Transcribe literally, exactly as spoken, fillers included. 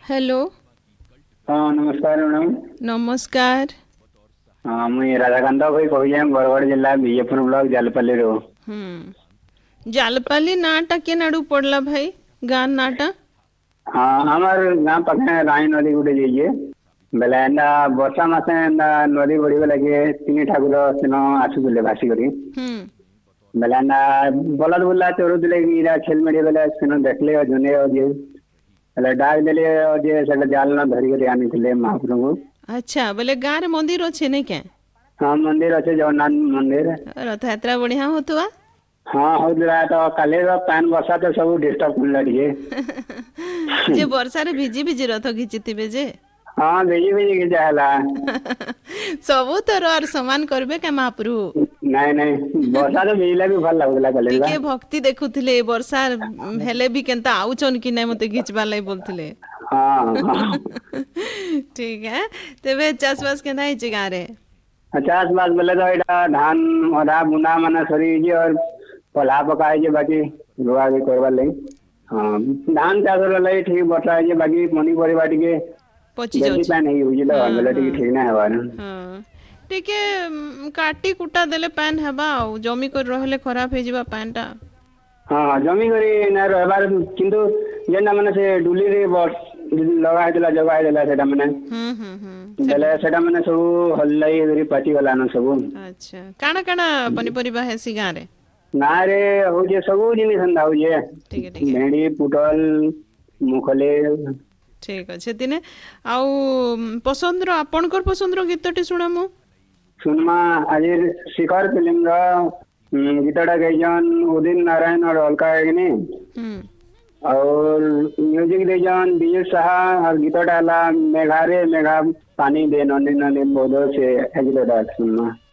Hello. हाँ नमस्कार madam. नमस्कार। हाँ मुझे राधाकांत भाई कहे बरगढ़ जिला विजयपुर ब्लॉक जालपल्ली रो। हम्म जालपाली नाटा के नाडू पड़ला भाई गान नाटा। हाँ हमार गाँव पाखे राई नदी गुटे जाइए बेले एंदा वर्षा मासे एंदा नदी बढ़ी लगे तीन ठाकुर सेन आसुले भासी करी हम्म बेले एंदा बलद बुला चोरुले इरा छेल मेड़ी बेले सेन देखले जुने जे बेले डाक देले जे सेटा जाल न धरी करी आनी महाप्रभु को। अच्छा बोले गाँव रे मंदिर अच्छे नहीं क्या? हाँ मंदिर अच्छे जगन्नाथ मंदिर। रथ यात्रा बढ़िया होतुआ। हाँ हो रहा तो काले पैन वर्षा तो सब डिस्टर्ब कर लगे। जे वर्षा रे भिजी भिजी रथ घिचिथिबे जे। हाँ भेजी भेजी के जाहला सबू तोर और समान करबे के महाप्रभु। नहीं नहीं वर्षा तो भेजिला भी भल लागला कले टिके भक्ति देखुथिले वर्षा हेले भी केनता आउचन कि नै मते घिचबा लाई बोलथिले। हाँ हाँ ठीक है तेबे चासबास केना है छि गाँ रे? चास बास बोले तो एटा धान ओदा बुना माने सरी जे और पला पकाए जे बाकी रुआ के करबा लई। हाँ धान चास लई ठीक वर्षा जे बाकी मनी परिबा टिके पची जाउ पानी नहीं बुझिला बोले टिके ठीक ना हेबा। हां टिके उम, काटी कुटा देले पैन हेबा आ जमी कर रहले खराब हे जिबा पैनटा। हाँ जमी करी ना रहबार किंतु जेना माने से डुली रे बस लगा देला जगा देला सेटा माने हम्म हम्म हम्म बेले सेटा माने सब हल्लाई करी पाची गला न सब। अच्छा काना काना पनीपरिबा हेसी गाँ रे? ना रे हो जे सब जिनिस अंदा हो जे ठीक है ठीक है भेंडी पुटल मुखले। ठीक अच्छे दिने आउ पसंद रो आपनकर पसंद रो गीतटी सुनामु सुनमा आज शिखर फिल्म रो गीतटा गैजन उदित नारायण और अलका याग्निक हम्म और म्यूजिक देजन विजय साहा और गीतटा ला मेघारे मेघा पानी दे नंदी नंदी बोधो से एगलोटा सुनमा।